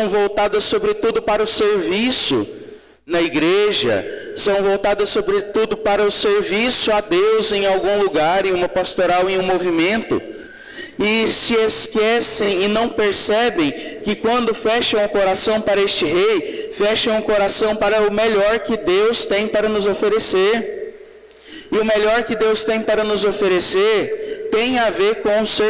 são voltadas sobretudo para o serviço na igreja, são voltadas sobretudo para o serviço a Deus em algum lugar, em uma pastoral, em um movimento, e se esquecem e não percebem que quando fecham o coração para este rei, fecham o coração para o melhor que Deus tem para nos oferecer. E o melhor que Deus tem para nos oferecer tem a ver com o